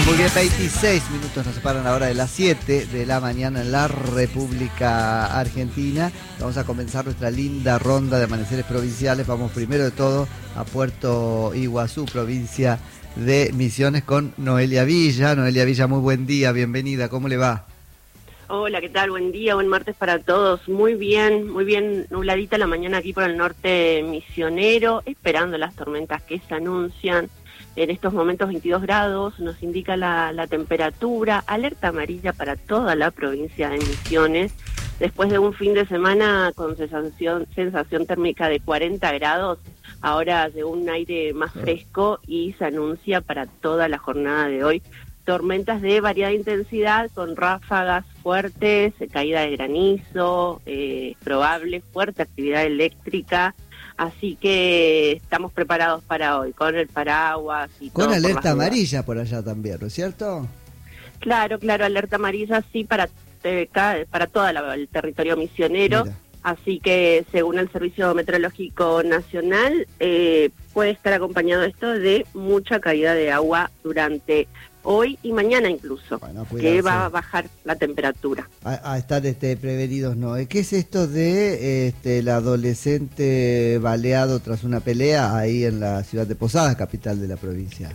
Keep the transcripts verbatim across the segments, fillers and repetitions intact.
Muy bien, veintiséis minutos nos separan ahora de las siete de la mañana en la República Argentina. Vamos a comenzar nuestra linda ronda de amaneceres provinciales. Vamos primero de todo a Puerto Iguazú, provincia de Misiones, con Noelia Villa. Noelia Villa, muy buen día, bienvenida, ¿cómo le va? Hola, ¿qué tal? Buen día, buen martes para todos. Muy bien, muy bien nubladita la mañana aquí por el norte misionero, esperando las tormentas que se anuncian. En estos momentos veintidós grados, nos indica la, la temperatura, alerta amarilla para toda la provincia de Misiones. Después de un fin de semana con sensación, sensación térmica de cuarenta grados, ahora llegó un aire más fresco y se anuncia para toda la jornada de hoy tormentas de variada intensidad con ráfagas fuertes, caída de granizo, eh, probable fuerte actividad eléctrica. Así que estamos preparados para hoy, con el paraguas y con todo. Alerta amarilla por allá también, ¿no es cierto? Claro, claro, alerta amarilla sí para eh, para todo el territorio misionero. Mira. Así que según el Servicio Meteorológico Nacional, eh, puede estar acompañado esto de mucha caída de agua durante hoy y mañana incluso, bueno, que va a bajar la temperatura. A, a estar este, prevenidos, ¿no? ¿Qué es esto de este, el adolescente baleado tras una pelea ahí en la ciudad de Posadas, capital de la provincia?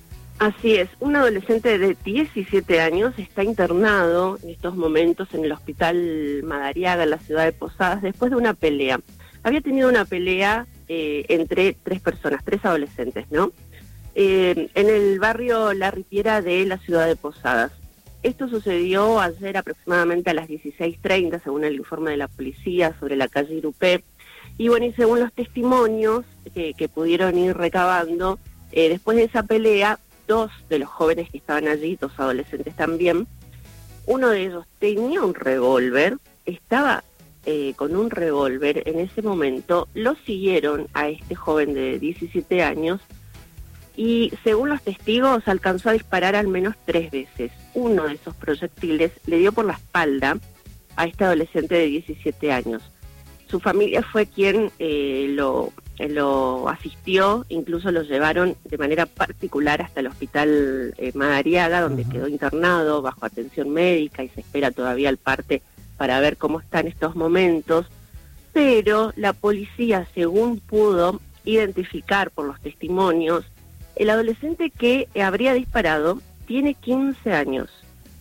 Así es, un adolescente de diecisiete años está internado en estos momentos en el hospital Madariaga, en la ciudad de Posadas, después de una pelea. Había tenido una pelea eh, entre tres personas, tres adolescentes, ¿no? Eh, en el barrio La Ripiera de la ciudad de Posadas. Esto sucedió ayer aproximadamente a las dieciséis treinta, según el informe de la policía, sobre la calle Irupé. Y bueno, y según los testimonios que, que pudieron ir recabando, eh, después de esa pelea, dos de los jóvenes que estaban allí, dos adolescentes también, uno de ellos tenía un revólver, estaba eh, con un revólver en ese momento, lo siguieron a este joven de diecisiete años, y según los testigos alcanzó a disparar al menos tres veces. Uno de esos proyectiles le dio por la espalda a este adolescente de diecisiete años. Su familia fue quien eh, lo, eh, lo asistió, incluso lo llevaron de manera particular hasta el hospital eh, Madariaga, donde uh-huh. quedó internado bajo atención médica y se espera todavía el parte para ver cómo está en estos momentos. Pero la policía, según pudo identificar por los testimonios, el adolescente que habría disparado tiene quince años.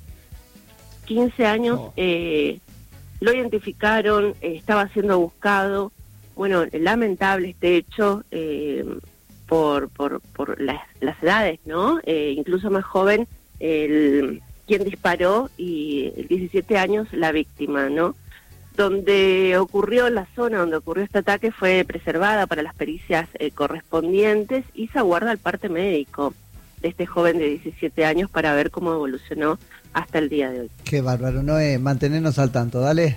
quince años, oh. eh, lo identificaron, eh, estaba siendo buscado. Bueno, lamentable este hecho eh, por por, por las, las edades, ¿no? Eh, incluso más joven, el, quien disparó, y diecisiete años la víctima, ¿no? Donde ocurrió, la zona donde ocurrió este ataque fue preservada para las pericias eh, correspondientes y se aguarda el parte médico de este joven de diecisiete años para ver cómo evolucionó hasta el día de hoy. Qué bárbaro, Noé, mantenernos al tanto, dale.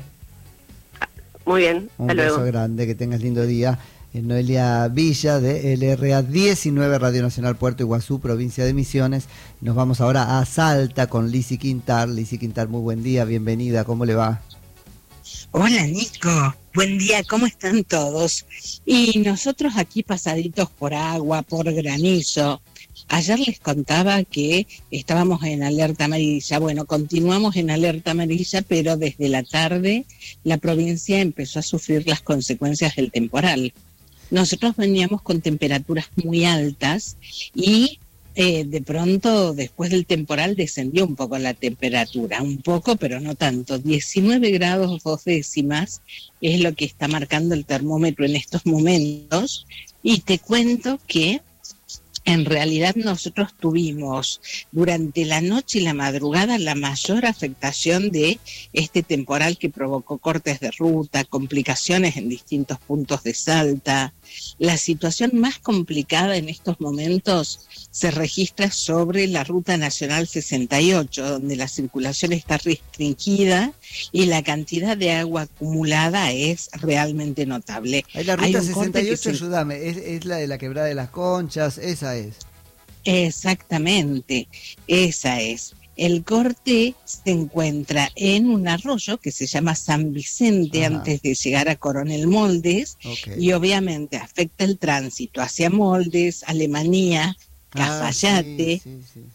Muy bien, hasta Un luego. beso grande, que tengas lindo día. Noelia Villa de L R A diecinueve, Radio Nacional Puerto Iguazú, provincia de Misiones. Nos vamos ahora a Salta con Lizzy Quintar. Lizzy Quintar, muy buen día, bienvenida, ¿cómo le va? Hola Nico, buen día, ¿cómo están todos? Y nosotros aquí pasaditos por agua, por granizo. Ayer les contaba que estábamos en alerta amarilla. Bueno, continuamos en alerta amarilla, pero desde la tarde la provincia empezó a sufrir las consecuencias del temporal. Nosotros veníamos con temperaturas muy altas y Eh, de pronto, después del temporal, descendió un poco la temperatura, un poco, pero no tanto. diecinueve grados dos décimas es lo que está marcando el termómetro en estos momentos. Y te cuento que en realidad nosotros tuvimos durante la noche y la madrugada la mayor afectación de este temporal que provocó cortes de ruta, complicaciones en distintos puntos de Salta. La situación más complicada en estos momentos se registra sobre la Ruta Nacional sesenta y ocho, donde la circulación está restringida y la cantidad de agua acumulada es realmente notable. Ahí la Ruta Hay un sesenta y ocho, corte que se... ayúdame, es, es la de la Quebrada de las Conchas, esa es. Exactamente, esa es. El corte se encuentra en un arroyo que se llama San Vicente, ajá, antes de llegar a Coronel Moldes, okay, y obviamente afecta el tránsito hacia Moldes, Alemania, Cafayate. Ah, sí, sí, sí, sí.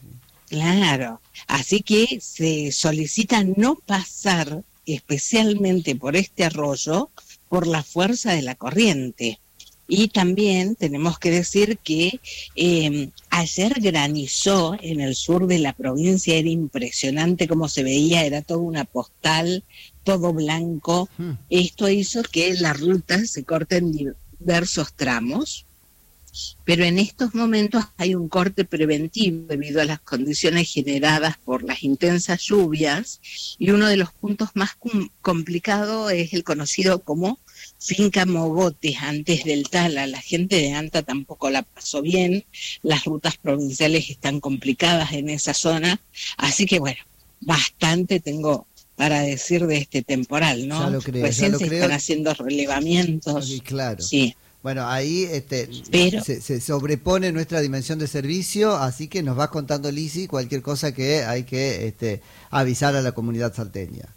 Claro, así que se solicita no pasar especialmente por este arroyo por la fuerza de la corriente. Y también tenemos que decir que eh, ayer granizó en el sur de la provincia, era impresionante cómo se veía, era toda una postal, todo blanco. Hmm. Esto hizo que la ruta se corte en diversos tramos. Pero en estos momentos hay un corte preventivo debido a las condiciones generadas por las intensas lluvias, y uno de los puntos más com- complicados es el conocido como Finca Mogotes, antes del Tala. La gente de Anta tampoco la pasó bien, las rutas provinciales están complicadas en esa zona, así que bueno, bastante tengo para decir de este temporal, ¿no? Ya lo creo, Recién ya lo se creo. están haciendo relevamientos. Sí, claro. Sí. Bueno, ahí este, Pero, se, se sobrepone nuestra dimensión de servicio, así que nos vas contando, Lisi, cualquier cosa que hay que este, avisar a la comunidad salteña.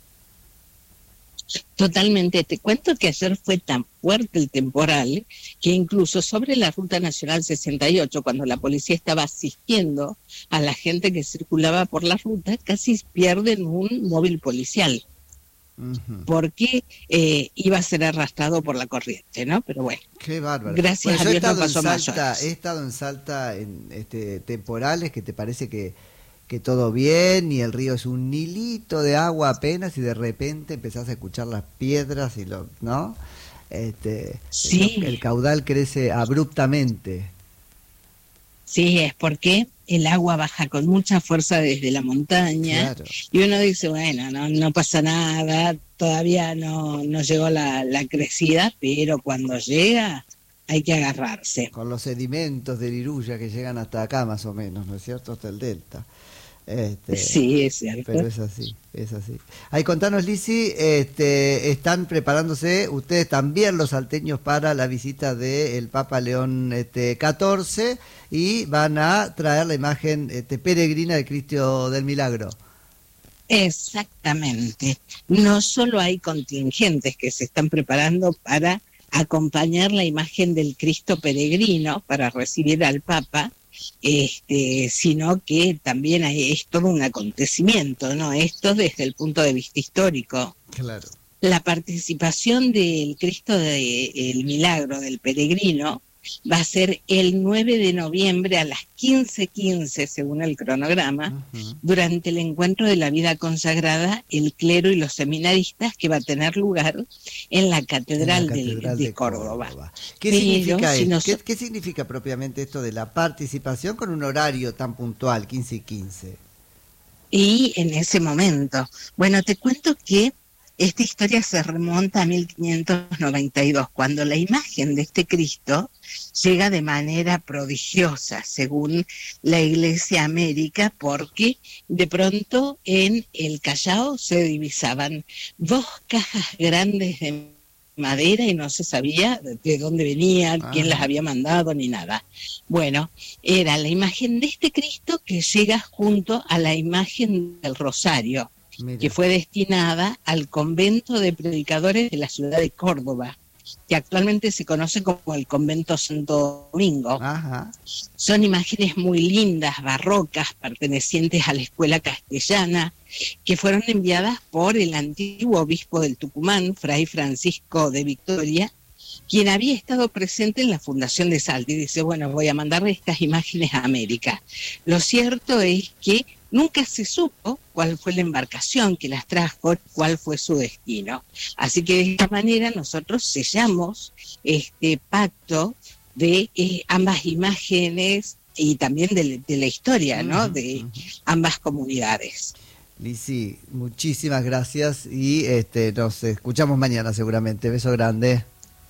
Totalmente. Te cuento que ayer fue tan fuerte el temporal que incluso sobre la Ruta Nacional sesenta y ocho, cuando la policía estaba asistiendo a la gente que circulaba por la ruta, casi pierden un móvil policial. Uh-huh. Porque eh, iba a ser arrastrado por la corriente, ¿no? Pero bueno. Qué bárbaro. Gracias bueno, a Dios no pasó en Salta, más. He estado en Salta en este, temporales que te parece que, que todo bien y el río es un hilito de agua apenas y de repente empezás a escuchar las piedras y lo, ¿no? Este, sí. el, el caudal crece abruptamente. Sí, es porque el agua baja con mucha fuerza desde la montaña, claro. Y uno dice, bueno, no, no pasa nada, todavía no, no llegó la, la crecida, pero cuando llega hay que agarrarse. Con los sedimentos del Iruya que llegan hasta acá más o menos, ¿no es cierto? Hasta el delta. Este, sí, es cierto. Pero es así, es así. Ahí contanos, Lisi, este, están preparándose ustedes también, los salteños, para la visita del Papa León este, catorce, y van a traer la imagen este, peregrina de Cristo del Milagro. Exactamente. No solo hay contingentes que se están preparando para acompañar la imagen del Cristo peregrino para recibir al Papa, este, sino que también hay, es todo un acontecimiento, ¿no? Esto desde el punto de vista histórico. Claro. La participación del Cristo del Milagro, del peregrino, va a ser el nueve de noviembre a las quince quince, según el cronograma, uh-huh. durante el encuentro de la vida consagrada, el clero y los seminaristas, que va a tener lugar en la Catedral, en la catedral de, de, de Córdoba. Córdoba. ¿Qué, significa si nos... ¿Qué, ¿Qué significa propiamente esto de la participación con un horario tan puntual, quince y quince? Y en ese momento, bueno, te cuento que esta historia se remonta a mil quinientos noventa y dos, cuando la imagen de este Cristo llega de manera prodigiosa, según la Iglesia América, porque de pronto en el Callao se divisaban dos cajas grandes de madera y no se sabía de dónde venían, ah. quién las había mandado ni nada. Bueno, era la imagen de este Cristo que llega junto a la imagen del Rosario, Mira. que fue destinada al convento de predicadores de la ciudad de Córdoba, que actualmente se conoce como el Convento Santo Domingo. Ajá. Son imágenes muy lindas, barrocas, pertenecientes a la escuela castellana, que fueron enviadas por el antiguo obispo del Tucumán, Fray Francisco de Victoria, quien había estado presente en la fundación de Salta, y dice, bueno, voy a mandarle estas imágenes a América. Lo cierto es que nunca se supo cuál fue la embarcación que las trajo, cuál fue su destino. Así que de esta manera nosotros sellamos este pacto de eh, ambas imágenes y también de, de la historia, ¿no? Uh-huh, de uh-huh. ambas comunidades. Lisi, muchísimas gracias y este, nos escuchamos mañana seguramente. Beso grande.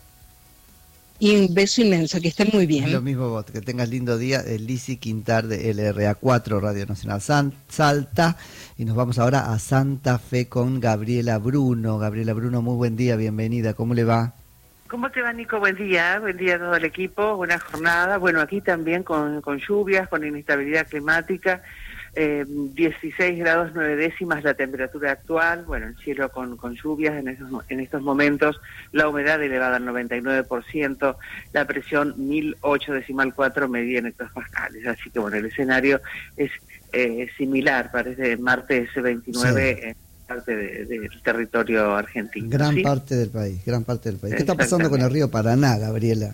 Y un beso inmenso, que estén muy bien. Lo mismo vos, que tengas lindo día. Lisi Quintar de L R A cuatro, Radio Nacional San, Salta. Y nos vamos ahora a Santa Fe con Gabriela Bruno. Gabriela Bruno, muy buen día, bienvenida. ¿Cómo le va? ¿Cómo te va, Nico? Buen día, buen día a todo el equipo, buena jornada. Bueno, aquí también con, con lluvias, con inestabilidad climática. Eh, dieciséis grados nueve décimas la temperatura actual, bueno, el cielo con, con lluvias en estos, en estos momentos, la humedad elevada al noventa y nueve por ciento, la presión mil ocho decimal cuatro medida en hectopascales, así que bueno, el escenario es eh, similar, parece martes veintinueve Sí. en parte de- del territorio argentino. Gran ¿sí? parte del país, gran parte del país. ¿Qué está pasando con Exactamente. el río Paraná, Gabriela?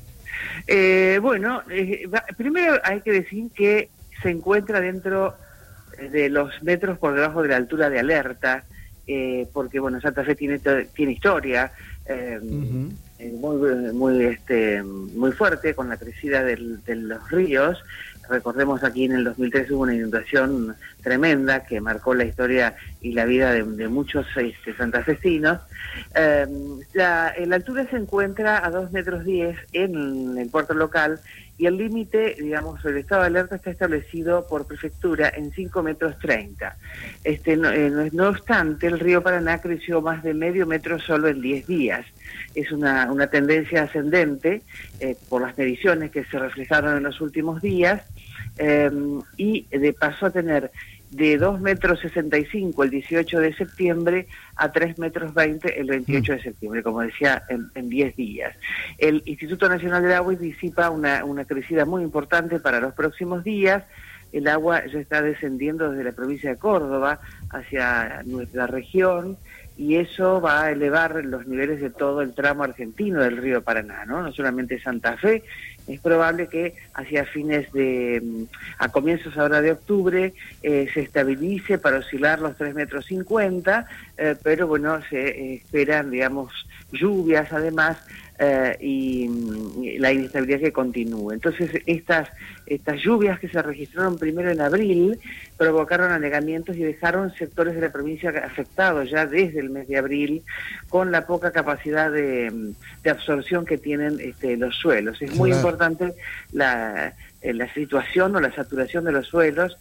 Eh, bueno, eh, va- primero hay que decir que se encuentra dentro de los metros por debajo de la altura de alerta, eh, porque bueno, Santa Fe tiene to- tiene historia eh, Ujú. eh, muy muy este muy fuerte con la crecida del- de los ríos. Recordemos, aquí en el dos mil tres hubo una inundación tremenda que marcó la historia y la vida de, de muchos este, santafesinos. Eh, la, la altura se encuentra a dos metros diez en el puerto local, y el límite, digamos, el estado de alerta está establecido por prefectura en cinco metros treinta. Este, no, eh, no, no obstante, el río Paraná creció más de medio metro solo en diez días. Es una, una tendencia ascendente eh, por las mediciones que se reflejaron en los últimos días, eh, y de pasó a tener de dos metros sesenta y cinco el dieciocho de septiembre a tres metros veinte el veintiocho de septiembre, como decía, en, en diez días. El Instituto Nacional del Agua anticipa una, una crecida muy importante para los próximos días. El agua ya está descendiendo desde la provincia de Córdoba hacia nuestra región, y eso va a elevar los niveles de todo el tramo argentino del río Paraná, ¿no? No solamente Santa Fe. Es probable que hacia fines de, a comienzos ahora de octubre, eh, se estabilice para oscilar los tres metros cincuenta, eh, pero bueno, se eh, esperan, digamos, lluvias además, eh, y, y la inestabilidad que continúe. Entonces, estas, estas lluvias que se registraron primero en abril provocaron anegamientos y dejaron sectores de la provincia afectados ya desde el mes de abril, con la poca capacidad de, de absorción que tienen este, los suelos. Es muy Claro. importante la, eh, la situación o la saturación de los suelos,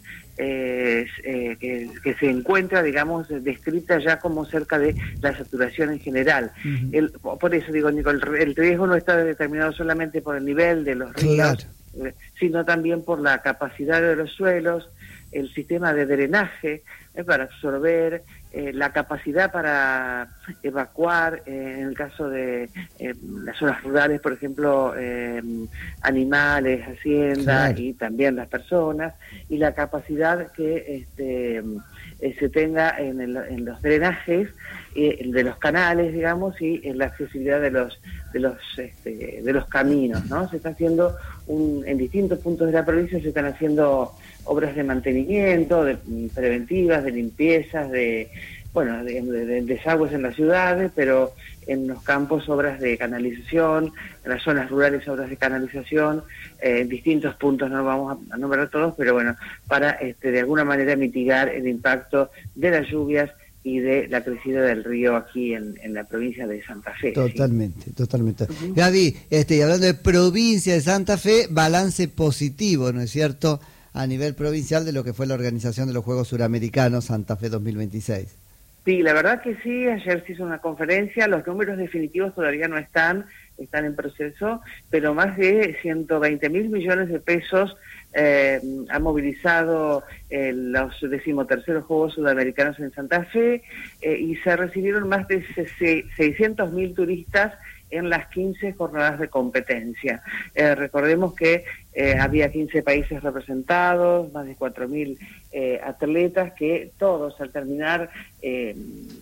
eh, eh, que, que se encuentra, digamos, descrita ya como cerca de la saturación en general. Ujú. El, por eso digo, Nico, el, el riesgo no está determinado solamente por el nivel de los ríos, Claro. eh, sino también por la capacidad de los suelos, el sistema de drenaje eh, para absorber, eh, la capacidad para evacuar, eh, en el caso de eh, las zonas rurales, por ejemplo, eh, animales, haciendas, Claro. y también las personas, y la capacidad que este, eh, se tenga en, el, en los drenajes eh, de los canales, digamos, y en la accesibilidad de los de los este, de los caminos, ¿no? Se está haciendo un, en distintos puntos de la provincia se están haciendo obras de mantenimiento, de preventivas, de limpiezas, de bueno, de, de, de desagües en las ciudades, pero en los campos obras de canalización, en las zonas rurales obras de canalización, eh, en distintos puntos, no vamos a, a nombrar todos, pero bueno, para este, de alguna manera mitigar el impacto de las lluvias y de la crecida del río aquí en, en la provincia de Santa Fe. Totalmente, ¿sí? totalmente. Uh-huh. Gaby, este, y hablando de provincia de Santa Fe, balance positivo, ¿no es cierto?, a nivel provincial de lo que fue la organización de los Juegos Suramericanos Santa Fe dos mil veintiséis. Sí, la verdad que sí, ayer se hizo una conferencia, los números definitivos todavía no están, están en proceso, pero más de ciento veinte mil millones de pesos eh, ha movilizado eh, los decimoterceros Juegos Sudamericanos en Santa Fe, eh, y se recibieron más de seiscientos mil turistas en las quince jornadas de competencia. Eh, recordemos que eh, había quince países representados, más de cuatro mil eh, atletas, que todos al terminar eh,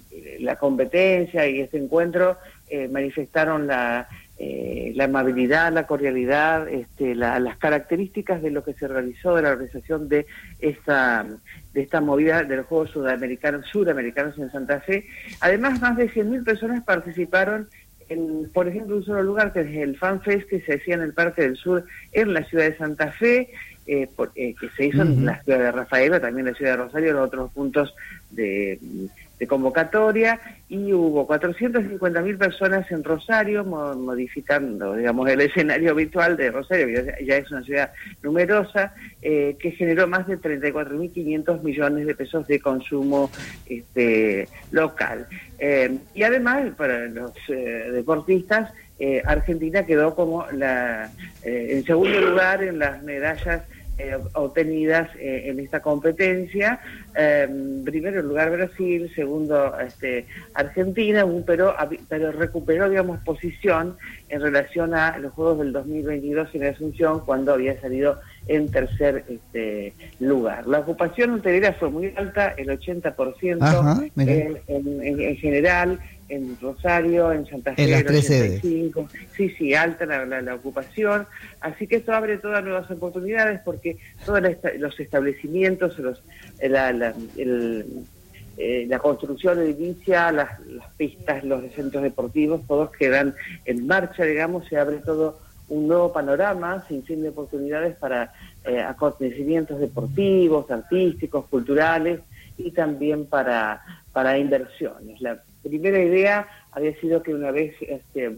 la competencia y este encuentro eh, manifestaron la, eh, la amabilidad, la cordialidad, este, la, las características de lo que se realizó, de la organización de esta, de esta movida de los Juegos Sudamericanos, Suramericanos en Santa Fe. Además, más de cien mil personas participaron en, por ejemplo, un solo lugar, que es el FanFest, que se hacía en el Parque del Sur, en la ciudad de Santa Fe, eh, por, eh, que se hizo uh-huh. en la ciudad de Rafaela, también en la ciudad de Rosario, en otros puntos de, de convocatoria, y hubo cuatrocientas cincuenta mil personas en Rosario, mo modificando, digamos, el escenario habitual de Rosario, que ya, ya es una ciudad numerosa, eh, que generó más de treinta y cuatro mil quinientos millones de pesos de consumo este, local. Eh, y además, para los eh, deportistas, eh, Argentina quedó como la eh, en segundo lugar en las medallas eh, obtenidas eh, en esta competencia. Eh, primero lugar Brasil, segundo este, Argentina, pero, pero recuperó, digamos, posición en relación a los Juegos del dos mil veintidós en Asunción, cuando había salido en tercer este, lugar. La ocupación hotelera fue muy alta, el ochenta por ciento. Ajá, en, en, en, en general, en Rosario, en Santa Fe, en las tres ochenta y cinco. Sí, sí, alta la, la, la ocupación. Así que esto abre todas nuevas oportunidades porque todos los establecimientos, los, la, la, el, eh, la construcción edilicia, las, las pistas, los centros deportivos, todos quedan en marcha, digamos, se abre todo un nuevo panorama, sin fin de oportunidades para eh, acontecimientos deportivos, artísticos, culturales y también para, para inversiones. La primera idea había sido que una vez este,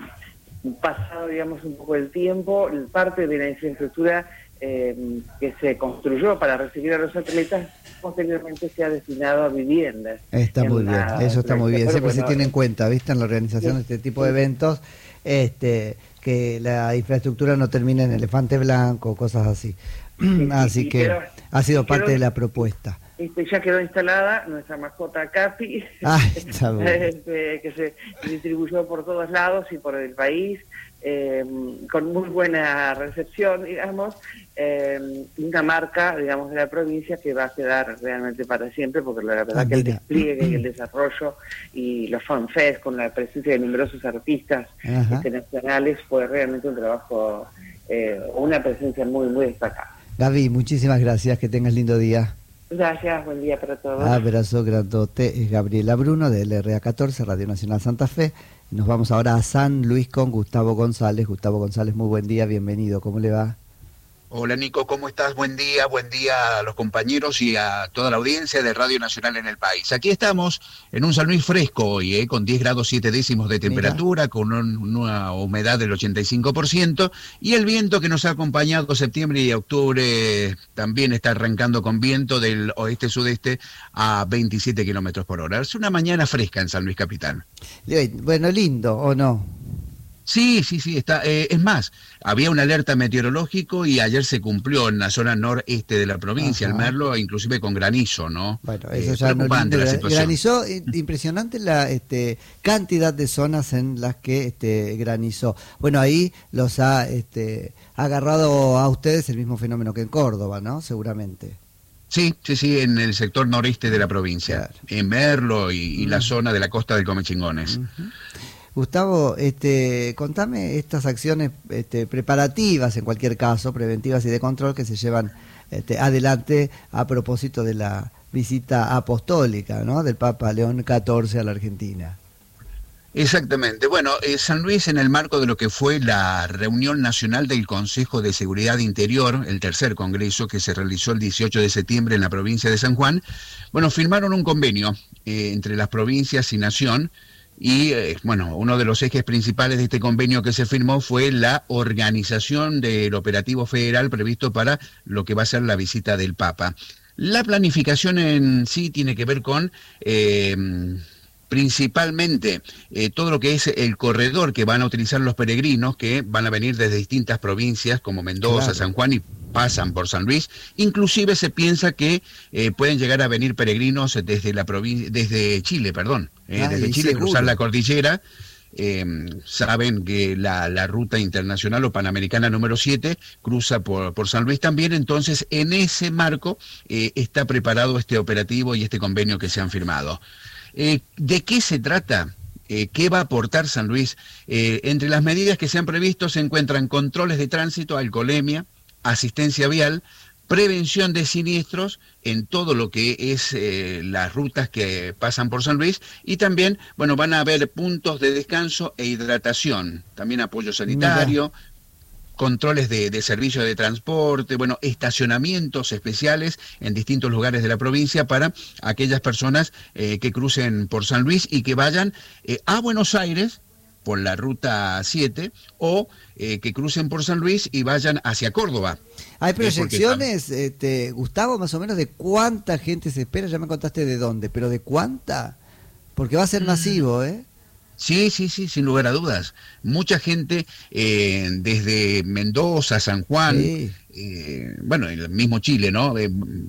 pasado, digamos, un poco el tiempo, parte de la infraestructura eh, que se construyó para recibir a los atletas posteriormente sea destinado a viviendas. Está muy bien, eso está muy bien, siempre bueno, se tiene en cuenta, ¿viste? En la organización sí, de este tipo de eventos, este que la infraestructura no termine en elefante blanco o cosas así. Sí, así que quedó, ha sido parte quedó, de la propuesta. Este, ya quedó instalada nuestra mascota Capi, ah, está bien. este, que se distribuyó por todos lados y por el país, eh, con muy buena recepción, digamos, eh, una marca, digamos, de la provincia que va a quedar realmente para siempre, porque la verdad ah, que el despliegue y el desarrollo y los fanfests con la presencia de numerosos artistas internacionales fue realmente un trabajo, eh, una presencia muy, muy destacada. Gaby, muchísimas gracias, que tengas lindo día. Gracias, buen día para todos. Abrazo grandote, es Gabriela Bruno de L R A catorce, Radio Nacional Santa Fe. Nos vamos ahora a San Luis con Gustavo González. Gustavo González, muy buen día, bienvenido, ¿cómo le va? Hola Nico, ¿cómo estás? Buen día, buen día a los compañeros y a toda la audiencia de Radio Nacional en el país. Aquí estamos en un San Luis fresco hoy, ¿eh? Con diez grados siete décimos de temperatura, Mira. Con un, una humedad del ochenta y cinco por ciento y el viento que nos ha acompañado septiembre y octubre también está arrancando con viento del oeste-sudeste a veintisiete kilómetros por hora. Es una mañana fresca en San Luis Capital. Bueno, lindo, ¿o no? Sí, sí, sí, está. Eh, es más, había una alerta meteorológico y ayer se cumplió en la zona noreste de la provincia, Ajá. el Merlo, inclusive con granizo, ¿no? Bueno, eso eh, ya no la situación. Granizó, impresionante la este, cantidad de zonas en las que este, granizó. Bueno, ahí los ha este, agarrado a ustedes el mismo fenómeno que en Córdoba, ¿no? Seguramente. Sí, sí, sí, en el sector noreste de la provincia, claro. en Merlo y, y uh-huh. la zona de la costa de Comechingones. Uh-huh. Gustavo, este, contame estas acciones este, preparativas, en cualquier caso, preventivas y de control que se llevan este, adelante a propósito de la visita apostólica, ¿no?, del Papa León catorce a la Argentina. Exactamente. Bueno, eh, San Luis, en el marco de lo que fue la reunión nacional del Consejo de Seguridad Interior, el tercer congreso que se realizó el dieciocho de septiembre en la provincia de San Juan, bueno, firmaron un convenio eh, entre las provincias y Nación. Y, eh, bueno, uno de los ejes principales de este convenio que se firmó fue la organización del operativo federal previsto para lo que va a ser la visita del Papa. La planificación en sí tiene que ver con... Eh, principalmente eh, todo lo que es el corredor que van a utilizar los peregrinos que van a venir desde distintas provincias como Mendoza, claro. San Juan y pasan por San Luis. Inclusive se piensa que eh, pueden llegar a venir peregrinos desde la provincia, desde Chile, perdón, eh, Ay, desde Chile seguro. cruzar la cordillera. Eh, saben que la, la ruta internacional o panamericana número siete cruza por, por San Luis también, entonces en ese marco eh, está preparado este operativo y este convenio que se han firmado. Eh, ¿De qué se trata? Eh, ¿Qué va a aportar San Luis? Eh, entre las medidas que se han previsto se encuentran controles de tránsito, alcoholemia, asistencia vial, prevención de siniestros en todo lo que es eh, las rutas que pasan por San Luis y también, bueno, van a haber puntos de descanso e hidratación, también apoyo sanitario, Mira. controles de, de servicio de transporte, bueno, estacionamientos especiales en distintos lugares de la provincia para aquellas personas eh, que crucen por San Luis y que vayan eh, a Buenos Aires por la ruta siete o eh, que crucen por San Luis y vayan hacia Córdoba. ¿Hay proyecciones, eh, este, Gustavo, más o menos de cuánta gente se espera? Ya me contaste de dónde, pero ¿de cuánta? Porque va a ser masivo, ¿eh? Sí, sí, sí, sin lugar a dudas. Mucha gente eh, desde Mendoza, San Juan, sí. eh, bueno, el mismo Chile, ¿no? Eh,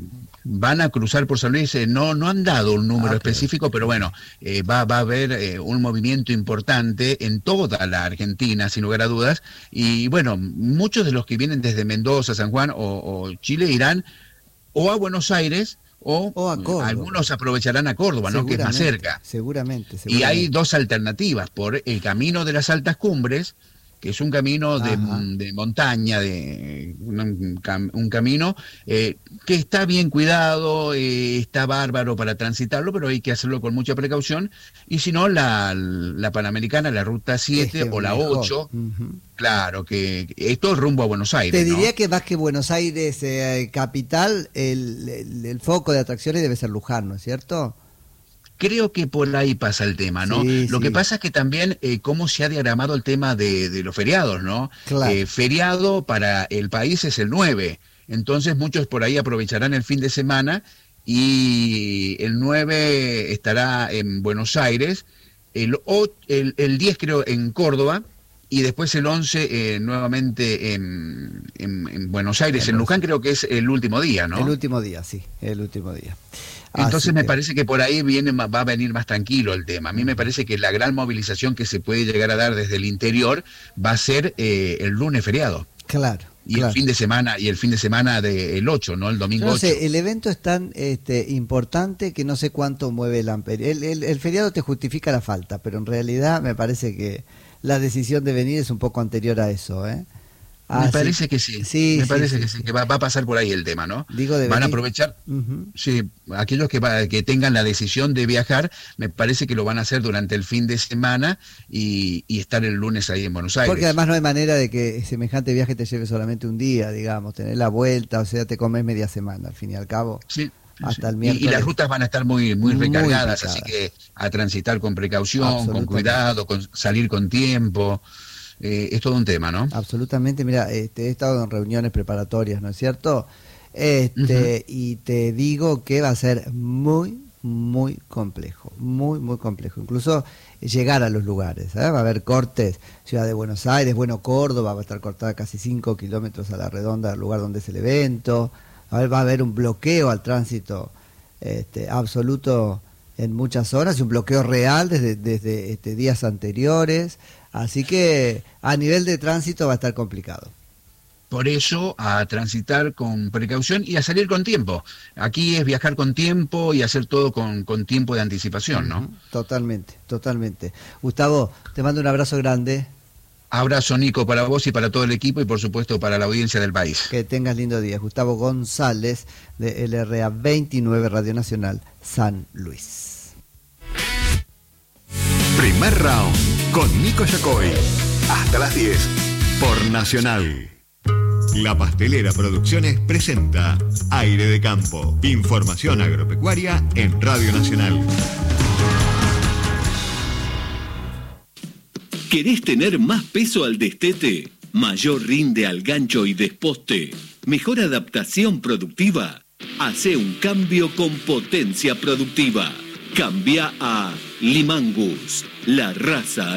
van a cruzar por San Luis. Eh, no, no han dado un número ah, específico, pero bueno, eh, va, va a haber eh, un movimiento importante en toda la Argentina, sin lugar a dudas. Y bueno, muchos de los que vienen desde Mendoza, San Juan o, o Chile irán o a Buenos Aires, o, o a Córdoba. Algunos aprovecharán a Córdoba, ¿no? Que es más cerca. Seguramente, seguramente. Y hay dos alternativas, por el camino de las altas cumbres, que es un camino de, de montaña, de un, un camino eh, que está bien cuidado, eh, está bárbaro para transitarlo, pero hay que hacerlo con mucha precaución. Y si no, la, la Panamericana, la Ruta siete es que o la mejor. ocho, uh-huh. Claro, que esto es rumbo a Buenos Aires. Te diría ¿no? que más que Buenos Aires eh, capital, el, el, el foco de atracciones debe ser Luján, ¿no es cierto? Creo que por ahí pasa el tema, ¿no? Sí, Lo sí. que pasa es que también eh, cómo se ha diagramado el tema de, de los feriados, ¿no? Claro. Eh, feriado para el país es el nueve, entonces muchos por ahí aprovecharán el fin de semana y el nueve estará en Buenos Aires, el, el, el diez creo en Córdoba, y después el once eh, nuevamente en, en, en Buenos Aires. En Luján creo que es el último día, ¿no? El último día, sí, el último día. Entonces Así me que... parece que por ahí viene, va a venir más tranquilo el tema. A mí me parece que la gran movilización que se puede llegar a dar desde el interior va a ser eh, el lunes feriado. Claro. Y claro. el fin de semana, y el fin de semana del ocho, ¿no? El domingo no ocho. sé, el evento es tan este, importante que no sé cuánto mueve el amperio. El, el, el feriado te justifica la falta, pero en realidad me parece que la decisión de venir es un poco anterior a eso, ¿eh? Me ah, parece sí. que sí, sí me sí, parece sí, que sí, sí, que va, va a pasar por ahí el tema, ¿no? Digo de Van venir. a aprovechar, uh-huh. sí, aquellos que, va, que tengan la decisión de viajar, me parece que lo van a hacer durante el fin de semana y, y estar el lunes ahí en Buenos Aires. Porque además no hay manera de que semejante viaje te lleve solamente un día, digamos, tener la vuelta, o sea, te comes media semana, al fin y al cabo. Sí. Hasta el y, miércoles. y las rutas van a estar muy muy recargadas, muy así que a transitar con precaución, con cuidado, con salir con tiempo. Eh, es todo un tema, ¿no? Absolutamente, mira, este, he estado en reuniones preparatorias, ¿no es cierto? Este, uh-huh. Y te digo que va a ser muy, muy complejo, muy, muy complejo. Incluso llegar a los lugares, ¿eh? Va a haber cortes, Ciudad de Buenos Aires, bueno, Córdoba va a estar cortada casi cinco kilómetros a la redonda del lugar donde es el evento. A ver, va a haber un bloqueo al tránsito este, absoluto en muchas zonas, y un bloqueo real desde, desde este, días anteriores. Así que a nivel de tránsito va a estar complicado. Por eso, a transitar con precaución y a salir con tiempo. Aquí es viajar con tiempo y hacer todo con, con tiempo de anticipación, ¿no? Totalmente, totalmente. Gustavo, te mando un abrazo grande. Abrazo, Nico, para vos y para todo el equipo y por supuesto para la audiencia del país. Que tengas lindo día. Gustavo González de L R A veintinueve Radio Nacional San Luis. Primer round con Nico Yacoy. Hasta las diez por Nacional. La Pastelera Producciones presenta Aire de Campo. Información agropecuaria en Radio Nacional. ¿Querés tener más peso al destete? ¿Mayor rinde al gancho y desposte? ¿Mejor adaptación productiva? Hacé un cambio con potencia productiva. Cambia a Limangus, la raza